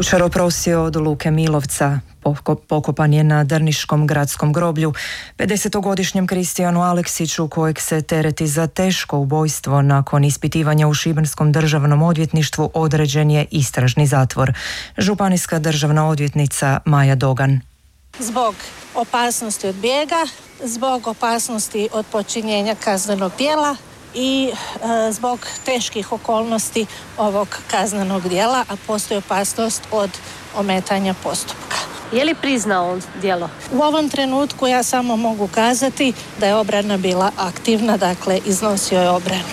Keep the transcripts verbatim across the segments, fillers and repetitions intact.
Jučer oprostio od Luke Milovca, pokopan je na Drniškom gradskom groblju. pedesetogodišnjem Kristijanu Aleksiću, kojeg se tereti za teško ubojstvo, nakon ispitivanja u Šibenskom državnom odvjetništvu određen je istražni zatvor. Županijska državna odvjetnica Maja Dogan. Zbog opasnosti od bijega, zbog opasnosti od počinjenja kaznenog djela i e, zbog teških okolnosti ovog kaznenog djela, a postoji opasnost od ometanja postupka. Je li priznao on djelo? U ovom trenutku ja samo mogu kazati da je obrana bila aktivna, dakle iznosio je obranu.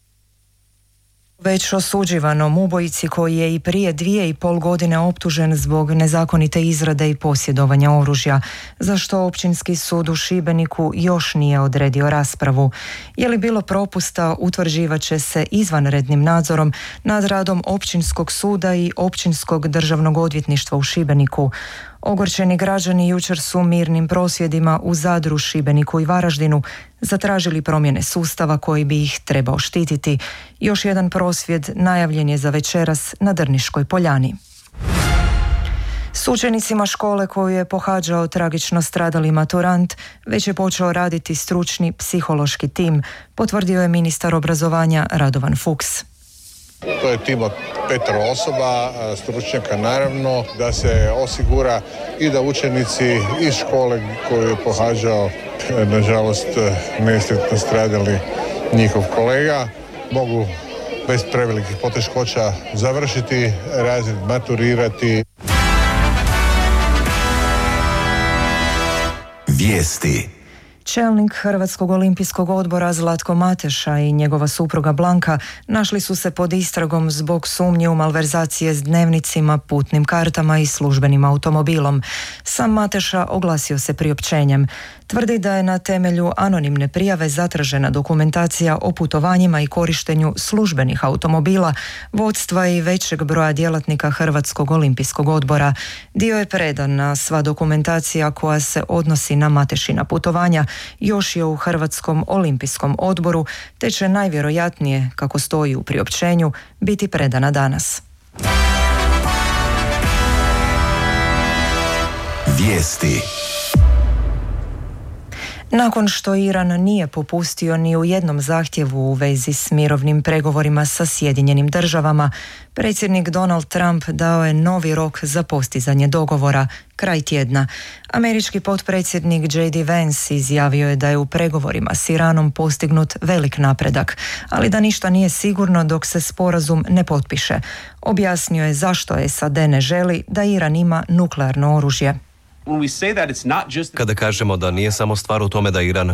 Već osuđivanom ubojici koji je i prije dvije i pol godine optužen zbog nezakonite izrade i posjedovanja oružja, za što Općinski sud u Šibeniku još nije odredio raspravu. Je li bilo propusta, utvrđivat će se izvanrednim nadzorom nad radom Općinskog suda i Općinskog državnog odvjetništva u Šibeniku. Ogorčeni građani jučer su mirnim prosvjedima u Zadru, Šibeniku i Varaždinu zatražili promjene sustava koji bi ih trebao štititi. Još jedan prosvjed najavljen je za večeras na Drniškoj poljani. S učenicima škole koju je pohađao tragično stradali maturant već je počeo raditi stručni psihološki tim, potvrdio je ministar obrazovanja Radovan Fuchs. To je tim od petero osoba, stručnjaka naravno, da se osigura i da učenici iz škole koju je pohađao, nažalost nesretno stradali njihov kolega, mogu bez prevelikih poteškoća završiti razred, maturirati. Vijesti. Čelnik Hrvatskog olimpijskog odbora Zlatko Mateša i njegova supruga Blanka našli su se pod istragom zbog sumnje u malverzacije s dnevnicima, putnim kartama i službenim automobilom. Sam Mateša oglasio se priopćenjem. Tvrdi da je na temelju anonimne prijave zatražena dokumentacija o putovanjima i korištenju službenih automobila, vodstva i većeg broja djelatnika Hrvatskog olimpijskog odbora. Dio je predan, a sva dokumentacija koja se odnosi na Matešina putovanja još je u Hrvatskom olimpijskom odboru, te će najvjerojatnije, kako stoji u priopćenju, biti predana danas. Vijesti. Nakon što Iran nije popustio ni u jednom zahtjevu u vezi s mirovnim pregovorima sa Sjedinjenim državama, predsjednik Donald Trump dao je novi rok za postizanje dogovora, kraj tjedna. Američki potpredsjednik J D Vance izjavio je da je u pregovorima s Iranom postignut velik napredak, ali da ništa nije sigurno dok se sporazum ne potpiše. Objasnio je zašto S A D ne želi da Iran ima nuklearno oružje. Kada kažemo da nije samo stvar u tome da Iran